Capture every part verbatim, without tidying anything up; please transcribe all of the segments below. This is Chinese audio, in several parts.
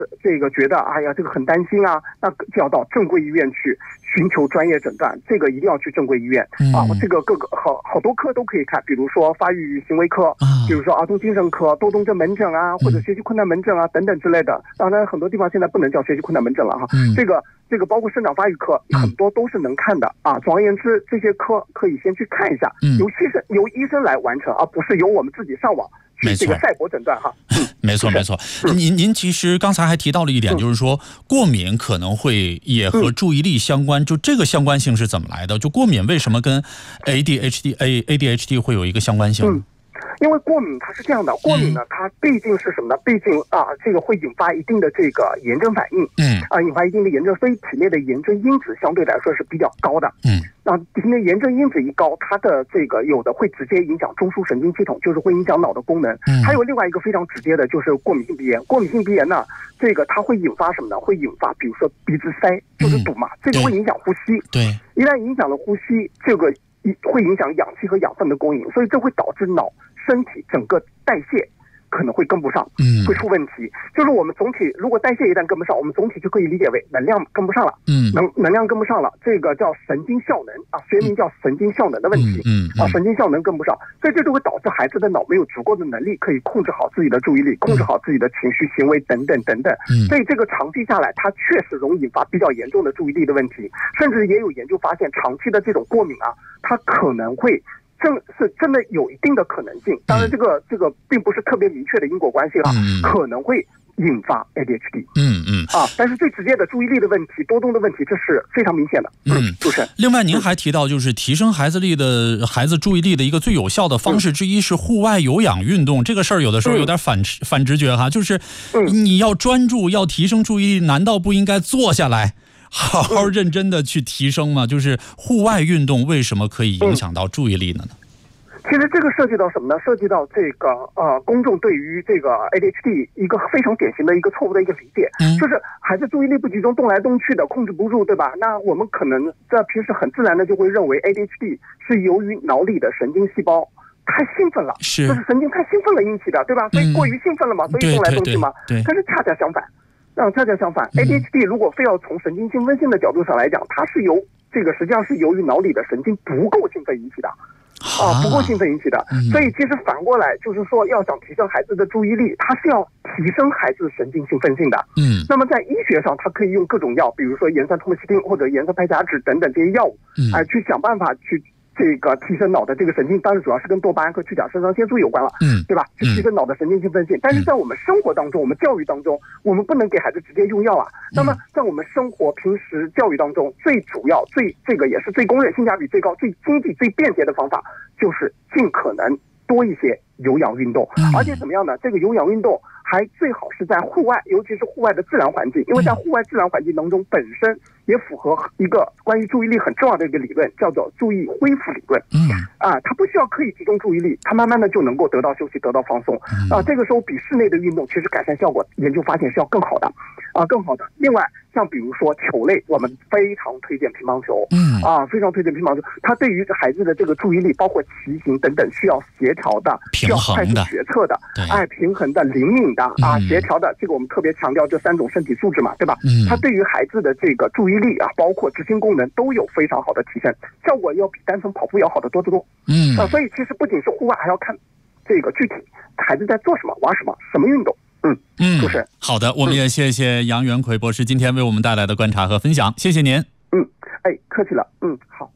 这个觉得哎呀这个很担心啊，那就要到正规医院去寻求专业诊断，这个一定要去正规医院、嗯、啊。这个各个好好多科都可以看，比如说发育行为科、啊、比如说儿童精神科、多动症门诊啊，或者学习困难门诊啊、嗯、等等之类的。当然很多地方现在不能叫学习困难门诊了哈、嗯，这个这个包括生长发育科、嗯、很多都是能看的啊。总而言之，这些科可以先去看一下，嗯、由医生由医生来完成，而不是由我们自己上网去这个赛博诊断哈。 嗯、没错没错。您您其实刚才还提到了一点，嗯、就是说过敏可能会也和注意力相关，嗯、就这个相关性是怎么来的？就过敏为什么跟 A D H D A A D H D 会有一个相关性？ 嗯因为过敏它是这样的，过敏呢，它毕竟是什么呢？毕竟啊，这个会引发一定的这个炎症反应，嗯，啊，引发一定的炎症，所以体内的炎症因子相对来说是比较高的，嗯，那体内炎症因子一高，它的这个有的会直接影响中枢神经系统，就是会影响脑的功能，嗯，还有另外一个非常直接的就是过敏性鼻炎，过敏性鼻炎呢，这个它会引发什么呢？会引发比如说鼻子塞，就是堵嘛，嗯、这个会影响呼吸， 对， 一旦影响了呼吸，这个会影响氧气和养分的供应，所以这会导致脑身体整个代谢可能会跟不上，嗯，会出问题。就是我们总体如果代谢一旦跟不上，我们总体就可以理解为能量跟不上了，嗯，能能量跟不上了，这个叫神经效能啊，学名叫神经效能的问题，嗯，嗯啊，神经效能跟不上，所以这就会导致孩子的脑没有足够的能力可以控制好自己的注意力，控制好自己的情绪、行为等等等等。嗯，所以这个长期下来，它确实容易引发比较严重的注意力的问题，甚至也有研究发现，长期的这种过敏啊，它可能会。正是真的有一定的可能性，当然这个、嗯、这个并不是特别明确的因果关系哈、嗯，可能会引发 A D H D。嗯嗯啊，但是最直接的注意力的问题、多动的问题，这是非常明显的。嗯，主持人。 另外，您还提到，就是提升孩子力的孩子注意力的一个最有效的方式之一是户外有氧运动。嗯、这个事儿有的时候有点反、嗯、反直觉哈，就是你要专注、要提升注意力，难道不应该坐下来？好好认真的去提升嘛，就是户外运动为什么可以影响到注意力呢？ 其实这个涉及到什么呢？涉及到这个呃公众对于这个 A D H D 一个非常典型的一个错误的一个理解，嗯、就是孩子注意力不集中，动来动去的，控制不住，对吧？那我们可能在平时很自然的就会认为 A D H D 是由于脑里的神经细胞太兴奋了，是就是神经太兴奋了引起的，对吧？所以过于兴奋了嘛，嗯、所以动来动去嘛。对对对对，但是恰恰相反。那恰恰相反、嗯、，A D H D 如果非要从神经兴奋性的角度上来讲，它是由这个实际上是由于脑里的神经不够兴奋引起的，啊，不够兴奋引起的。所以其实反过来就是说，要想提升孩子的注意力，它是要提升孩子神经兴奋性的。嗯。那么在医学上，它可以用各种药，比如说盐酸托莫西汀或者盐酸排甲酯等等这些药物，嗯，哎、呃，去想办法去。这个提升脑的这个神经，当然主要是跟多巴胺和去甲肾上腺素有关了，嗯，对吧？去提升脑的神经兴奋性。但是在我们生活当中，我们教育当中，我们不能给孩子直接用药啊。那么在我们生活平时教育当中，最主要、最这个也是最公认、性价比最高、最经济、最便捷的方法，就是尽可能多一些有氧运动，而且怎么样呢？这个有氧运动还最好是在户外，尤其是户外的自然环境，因为在户外自然环境当中本身也符合一个关于注意力很重要的一个理论，叫做注意恢复理论。嗯，啊，它不需要刻意集中注意力，它慢慢的就能够得到休息，得到放松。啊，这个时候比室内的运动其实改善效果，研究发现是要更好的，啊，更好的。另外，像比如说球类，我们非常推荐乒乓球。嗯，啊，非常推荐乒乓球，它对于孩子的这个注意力，包括骑行等等，需要协调的，需要快速决策的，哎，平衡的、灵敏的啊，协调的，这个我们特别强调这三种身体素质嘛，对吧？嗯，它对于孩子的这个注意力啊，包括执行功能都有非常好的提升，效果要比单纯跑步要好得多得多。嗯，啊，所以其实不仅是户外，还要看这个具体孩子在做什么、玩什么、什么运动。嗯嗯，就是。 好的，我们也谢谢杨元奎博士今天为我们带来的观察和分享，谢谢您。 嗯，哎，客气了。嗯，好。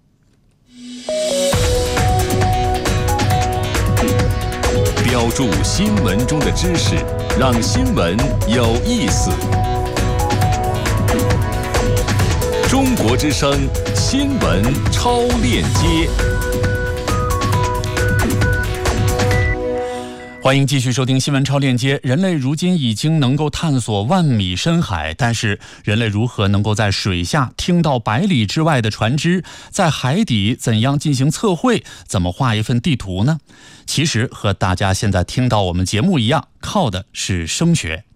标注新闻中的知识，让新闻有意思。中国之声新闻超链接， 欢迎继续收听新闻超链接。人类如今已经能够探索万米深海，但是人类如何能够在水下听到百里之外的船只？在海底怎样进行测绘？怎么画一份地图呢？其实和大家现在听到我们节目一样，靠的是声学。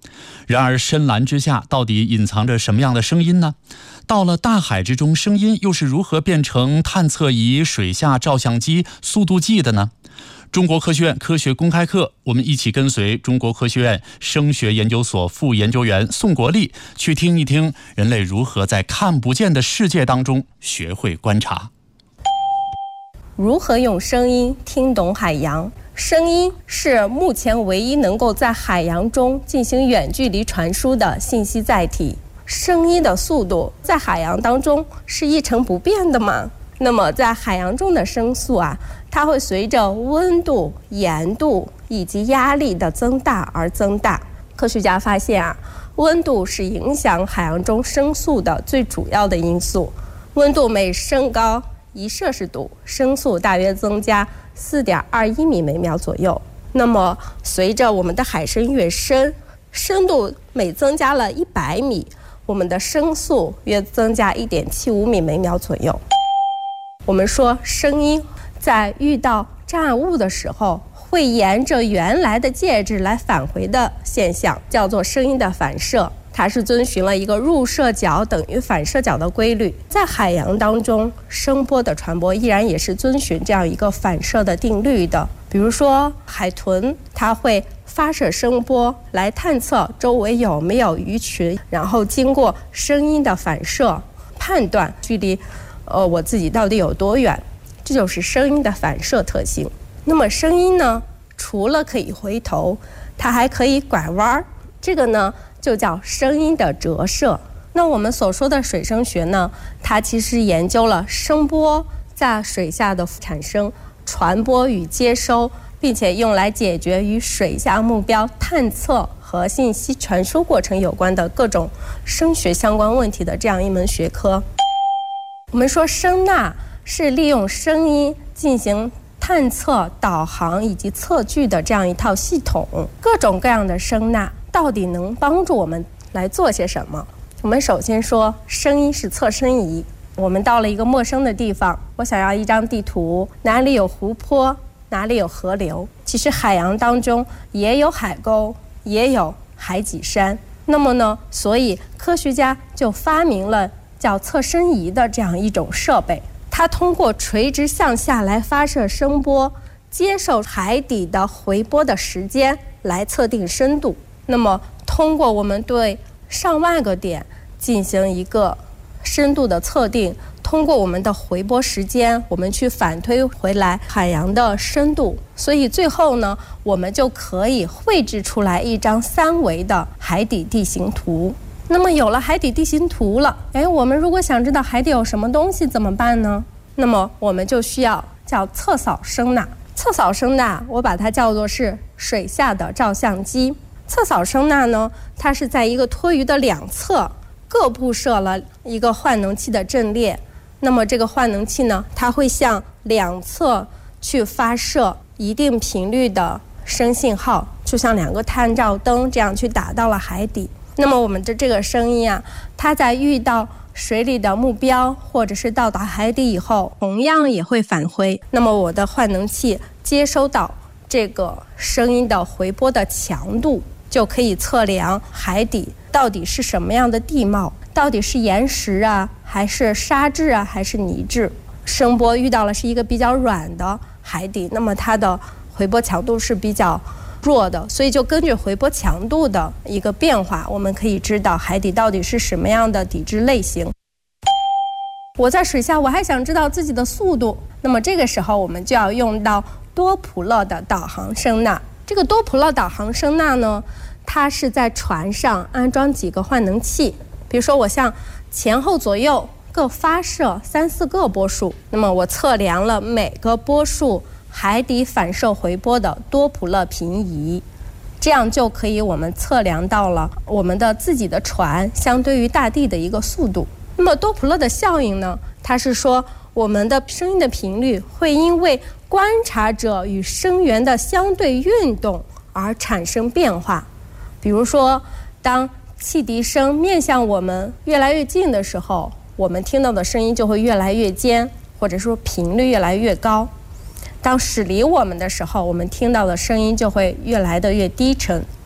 然而深蓝之下到底隐藏着什么样的声音呢？到了大海之中，声音又是如何变成探测仪、水下照相机、速度计的呢？中国科学院科学公开课，我们一起跟随中国科学院声学研究所副研究员宋国立，去听一听人类如何在看不见的世界当中学会观察。 如何用声音听懂海洋？声音是目前唯一能够在海洋中进行远距离传输的信息载体。声音的速度在海洋当中是一成不变的吗？那么在海洋中的声速啊，它会随着温度、盐度以及压力的增大而增大。科学家发现啊，温度是影响海洋中声速的最主要的因素。温度每升高一摄氏度，声速大约增加 四点二一米每秒左右。那么随着我们的海深越深，深度每增加了一百米，我们的声速约增加 一点七五米每秒左右。我们说声音在遇到障碍物的时候，会沿着原来的介质来返回的现象，叫做声音的反射。它是遵循了一个入射角等于反射角的规律。在海洋当中，声波的传播依然也是遵循这样一个反射的定律的。比如说海豚，它会发射声波来探测周围有没有鱼群，然后经过声音的反射判断距离呃，我自己到底有多远，这就是声音的反射特性。那么声音呢，除了可以回头，它还可以拐弯，这个呢就叫声音的折射。那我们所说的水声学呢，它其实研究了声波在水下的产生、传播与接收，并且用来解决与水下目标探测和信息传输过程有关的各种声学相关问题的这样一门学科。我们说声呐是利用声音进行探测、导航以及测距的这样一套系统。各种各样的声呐到底能帮助我们来做些什么？我们首先说，声音是测深仪。我们到了一个陌生的地方，我想要一张地图，哪里有湖泊，哪里有河流。其实海洋当中也有海沟，也有海脊山。那么呢，所以科学家就发明了叫测深仪的这样一种设备。它通过垂直向下来发射声波，接受海底的回波的时间来测定深度。那么通过我们对上万个点进行一个深度的测定，通过我们的回波时间，我们去反推回来海洋的深度，所以最后呢，我们就可以绘制出来一张三维的海底地形图。那么有了海底地形图了，哎，我们如果想知道海底有什么东西怎么办呢？那么我们就需要叫测扫声呐。测扫声呐，我把它叫做是水下的照相机。测扫声呐呢，它是在一个托鱼的两侧各布设了一个换能器的阵列。那么这个换能器呢，它会向两侧去发射一定频率的声信号，就像两个探照灯这样去打到了海底。那么我们的这个声音啊，它在遇到水里的目标或者是到达海底以后，同样也会返回。那么我的换能器接收到这个声音的回波的强度，就可以测量海底到底是什么样的地貌，到底是岩石啊，还是沙质啊，还是泥质。声波遇到了是一个比较软的海底，那么它的回波强度是比较弱的，所以就根据回波强度的一个变化，我们可以知道海底到底是什么样的底质类型。我在水下，我还想知道自己的速度，那么这个时候我们就要用到多普勒的导航声呐。这个多普勒导航声呐呢，它是在船上安装几个换能器，比如说我向前后左右各发射三四个波束，那么我测量了每个波束海底反射回波的多普勒平移，这样就可以我们测量到了我们的自己的船相对于大地的一个速度。那么多普勒的效应呢，它是说我们的声音的频率会因为观察者与声源的相对运动而产生变化。比如说，当汽笛声面向我们越来越近的时候，我们听到的声音就会越来越尖，或者说频率越来越高。当驶离我们的时候，我们听到的声音就会越来的越低沉。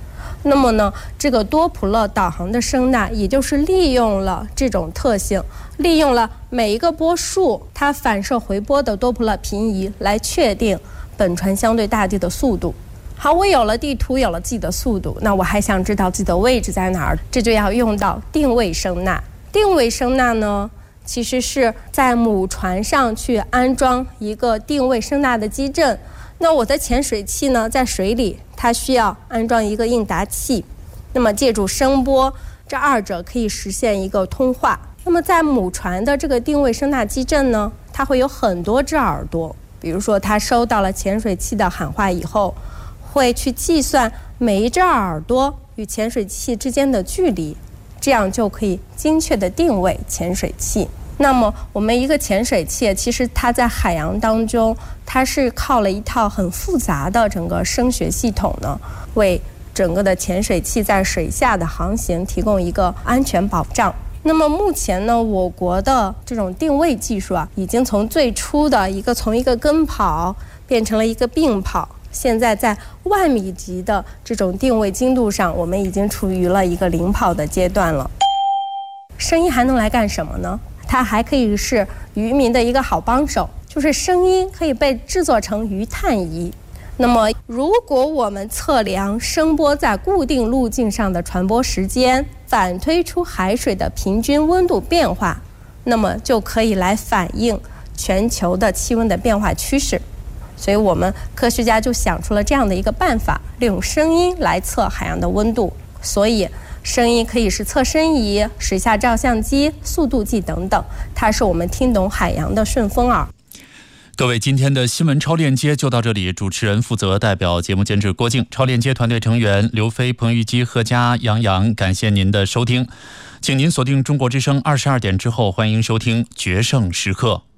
那么呢，这个多普勒导航的声呐，也就是利用了这种特性，利用了每一个波束它反射回波的多普勒平移来确定本船相对大地的速度。好，我有了地图，有了自己的速度，那我还想知道自己的位置在哪儿，这就要用到定位声呐。定位声呐呢，其实是在母船上去安装一个定位声呐的基阵。那我的潜水器呢，在水里，它需要安装一个应答器，那么借助声波，这二者可以实现一个通话。那么在母船的这个定位声呐基阵呢，它会有很多只耳朵，比如说它收到了潜水器的喊话以后，会去计算每一只耳朵与潜水器之间的距离，这样就可以精确地定位潜水器。那么我们一个潜水器，其实它在海洋当中，它是靠了一套很复杂的整个声学系统呢，为整个的潜水器在水下的航行提供一个安全保障。那么目前呢，我国的这种定位技术啊，已经从最初的一个从一个跟跑变成了一个并跑，现在在万米级的这种定位精度上，我们已经处于了一个领跑的阶段了。声音还能来干什么呢？它还可以是渔民的一个好帮手，就是声音可以被制作成鱼探仪。那么如果我们测量声波在固定路径上的传播时间，反推出海水的平均温度变化，那么就可以来反映全球的气温的变化趋势。所以我们科学家就想出了这样的一个办法，利用声音来测海洋的温度。所以声音可以是测声仪、水下照相机、速度计等等，它是我们听懂海洋的顺风耳。 各位，今天的新闻超链接就到这里，主持人负责，代表节目监制郭靖，超链接团队成员刘飞、彭玉基、何佳、杨洋，感谢您的收听，请您锁定中国之声二十二点之后，欢迎收听决胜时刻。